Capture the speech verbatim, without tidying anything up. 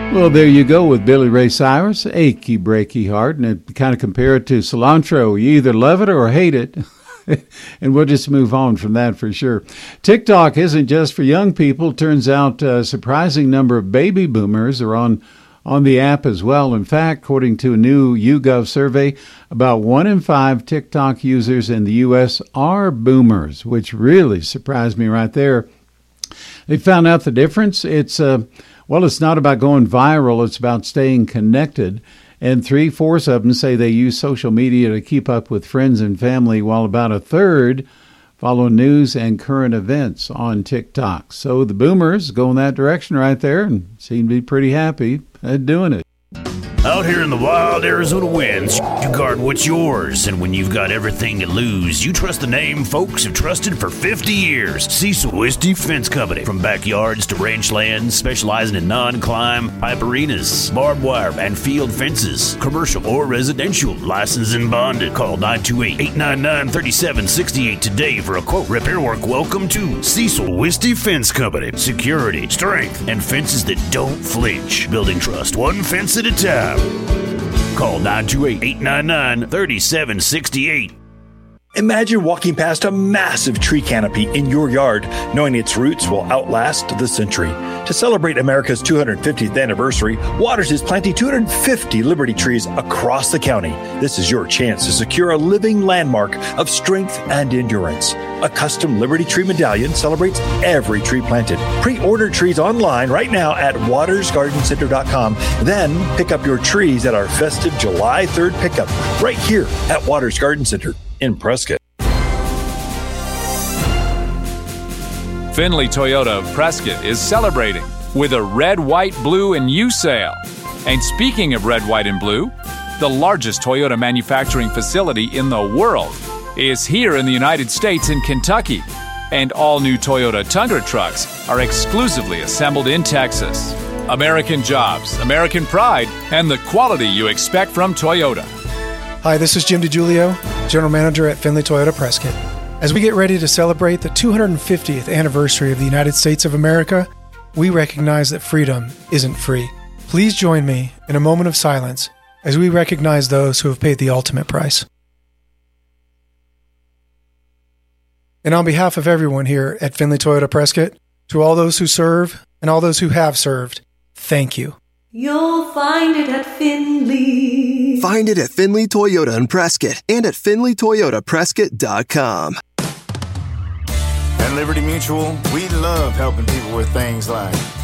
Well, there you go with Billy Ray Cyrus, Achy Breaky Heart, and it kind of compare it to cilantro. You either love it or hate it, and we'll just move on from that for sure. TikTok isn't just for young people. Turns out a surprising number of baby boomers are on, on the app as well. In fact, according to a new YouGov survey, about one in five TikTok users in the U S are boomers, which really surprised me right there. They found out the difference. It's uh, Well, it's not about going viral. It's about staying connected. And three-fourths of them say they use social media to keep up with friends and family, while about a third follow news and current events on TikTok. So the boomers go in that direction right there and seem to be pretty happy at doing it. Out here in the wild Arizona winds, you guard what's yours. And when you've got everything to lose, you trust the name folks have trusted for fifty years. Cecil Whiskey Fence Company. From backyards to ranch lands, specializing in non-climb, pipe arenas, barbed wire, and field fences. Commercial or residential. Licensed and bonded. Call nine two eight, eight nine nine, three seven six eight today for a quote. Repair work. Welcome to Cecil Whiskey Fence Company. Security, strength, and fences that don't flinch. Building trust one fence at a time. Call nine two eight, eight nine nine, three seven six eight. Imagine walking past a massive tree canopy in your yard, knowing its roots will outlast the century. To celebrate America's two hundred fiftieth anniversary, Waters is planting two hundred fifty Liberty trees across the county. This is your chance to secure a living landmark of strength and endurance. A custom Liberty Tree medallion celebrates every tree planted. Pre-order trees online right now at waters garden center dot com. Then pick up your trees at our festive July third pickup right here at Waters Garden Center in Prescott. Findlay Toyota of Prescott is celebrating with a red, white, blue, and you sale. And speaking of red, white, and blue, the largest Toyota manufacturing facility in the world is here in the United States in Kentucky. And all new Toyota Tundra trucks are exclusively assembled in Texas. American jobs, American pride, and the quality you expect from Toyota. Hi, this is Jim DiGiulio, General Manager at Findlay Toyota Prescott. As we get ready to celebrate the two hundred fiftieth anniversary of the United States of America, we recognize that freedom isn't free. Please join me in a moment of silence as we recognize those who have paid the ultimate price. And on behalf of everyone here at Findlay Toyota Prescott, to all those who serve and all those who have served, thank you. You'll find it at Findlay. Find it at Findlay Toyota in Prescott and at Findlay Toyota Prescott dot com. At Liberty Mutual, we love helping people with things like